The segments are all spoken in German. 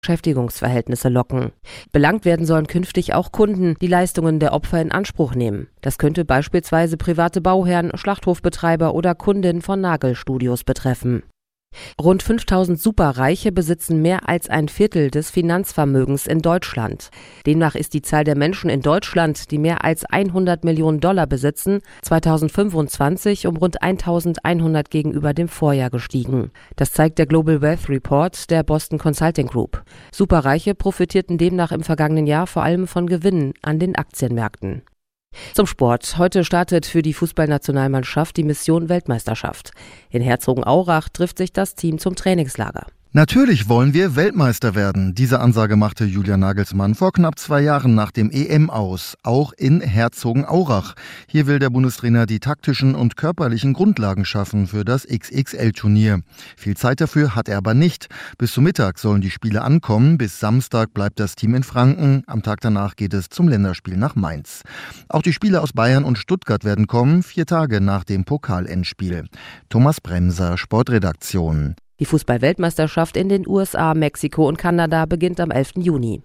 Beschäftigungsverhältnisse locken. Belangt werden sollen künftig auch Kunden, die Leistungen der Opfer in Anspruch nehmen. Das könnte beispielsweise private Bauherren, Schlachthofbetreiber oder Kundinnen von Nagelstudios betreffen. Rund 5000 Superreiche besitzen mehr als ein Viertel des Finanzvermögens in Deutschland. Demnach ist die Zahl der Menschen in Deutschland, die mehr als 100 Millionen Dollar besitzen, 2025 um rund 1100 gegenüber dem Vorjahr gestiegen. Das zeigt der Global Wealth Report der Boston Consulting Group. Superreiche profitierten demnach im vergangenen Jahr vor allem von Gewinnen an den Aktienmärkten. Zum Sport. Heute startet für die Fußballnationalmannschaft die Mission Weltmeisterschaft. In Herzogenaurach trifft sich das Team zum Trainingslager. Natürlich wollen wir Weltmeister werden. Diese Ansage machte Julian Nagelsmann vor knapp 2 Jahren nach dem EM aus, auch in Herzogenaurach. Hier will der Bundestrainer die taktischen und körperlichen Grundlagen schaffen für das XXL-Turnier. Viel Zeit dafür hat er aber nicht. Bis zum Mittag sollen die Spiele ankommen. Bis Samstag bleibt das Team in Franken. Am Tag danach geht es zum Länderspiel nach Mainz. Auch die Spieler aus Bayern und Stuttgart werden kommen, 4 Tage nach dem Pokalendspiel. Thomas Bremser, Sportredaktion. Die Fußball-Weltmeisterschaft in den USA, Mexiko und Kanada beginnt am 11. Juni.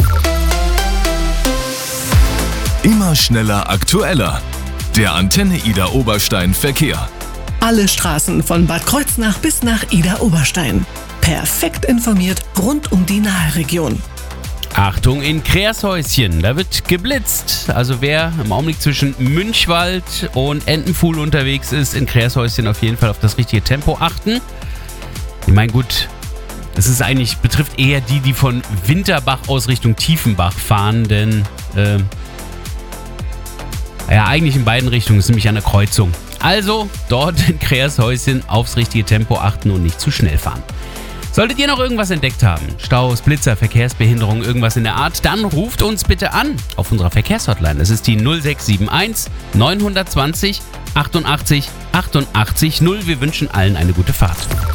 Immer schneller, aktueller. Der Antenne Idar Oberstein Verkehr. Alle Straßen von Bad Kreuznach bis nach Idar Oberstein. Perfekt informiert rund um die Naheregion. Achtung in Kreershäuschen, da wird geblitzt. Also wer im Augenblick zwischen Münchwald und Entenpfuhl unterwegs ist, in Kreershäuschen auf jeden Fall auf das richtige Tempo achten. Ich meine, gut, betrifft eher die von Winterbach aus Richtung Tiefenbach fahren, denn eigentlich in beiden Richtungen, ist nämlich an der Kreuzung. Also dort in Kreershäuschen aufs richtige Tempo achten und nicht zu schnell fahren. Solltet ihr noch irgendwas entdeckt haben, Staus, Blitzer, Verkehrsbehinderung, irgendwas in der Art, dann ruft uns bitte an auf unserer Verkehrshotline. Das ist die 0671 920 88 88 0. Wir wünschen allen eine gute Fahrt.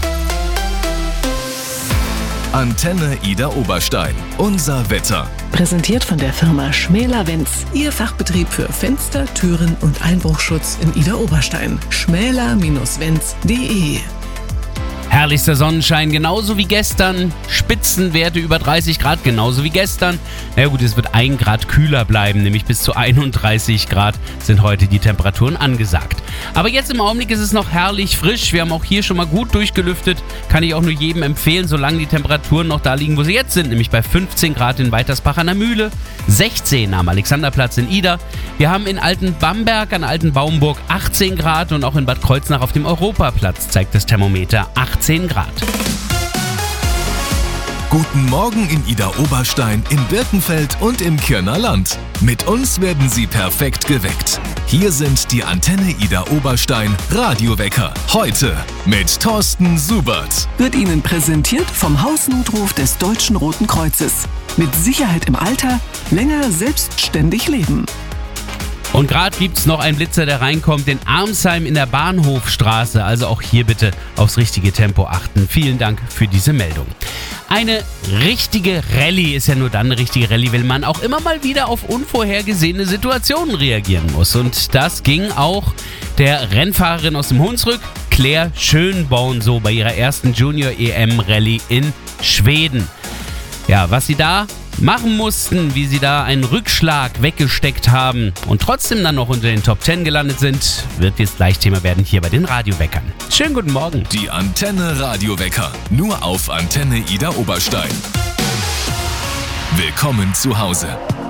Antenne Idar Oberstein. Unser Wetter. Präsentiert von der Firma Schmäler-Wenz. Ihr Fachbetrieb für Fenster, Türen und Einbruchschutz in Idar Oberstein. schmäler-wenz.de. Herrlichster Sonnenschein, genauso wie gestern. Spitzenwerte über 30 Grad, genauso wie gestern. Na gut, es wird 1 Grad kühler bleiben, nämlich bis zu 31 Grad sind heute die Temperaturen angesagt. Aber jetzt im Augenblick ist es noch herrlich frisch. Wir haben auch hier schon mal gut durchgelüftet. Kann ich auch nur jedem empfehlen, solange die Temperaturen noch da liegen, wo sie jetzt sind. Nämlich bei 15 Grad in Weitersbach an der Mühle, 16 am Alexanderplatz in Idar. Wir haben in Altenbamberg an Altenbaumburg 18 Grad und auch in Bad Kreuznach auf dem Europaplatz zeigt das Thermometer 18 Grad. Guten Morgen in Idar Oberstein, in Birkenfeld und im Kirner Land. Mit uns werden Sie perfekt geweckt. Hier sind die Antenne Idar Oberstein Radiowecker. Heute mit Thorsten Subert. Wird Ihnen präsentiert vom Hausnotruf des Deutschen Roten Kreuzes. Mit Sicherheit im Alter, länger selbstständig leben. Und gerade gibt es noch einen Blitzer, der reinkommt in Armsheim in der Bahnhofstraße. Also auch hier bitte aufs richtige Tempo achten. Vielen Dank für diese Meldung. Eine richtige Rallye ist ja nur dann eine richtige Rallye, wenn man auch immer mal wieder auf unvorhergesehene Situationen reagieren muss. Und das ging auch der Rennfahrerin aus dem Hunsrück, Claire Schönborn, so bei ihrer ersten Junior-EM-Rallye in Schweden. Ja, was sie da machen mussten, wie sie da einen Rückschlag weggesteckt haben und trotzdem dann noch unter den Top 10 gelandet sind, wird jetzt gleich Thema werden hier bei den Radioweckern. Schönen guten Morgen. Die Antenne Radiowecker, nur auf Antenne Idar Oberstein. Willkommen zu Hause.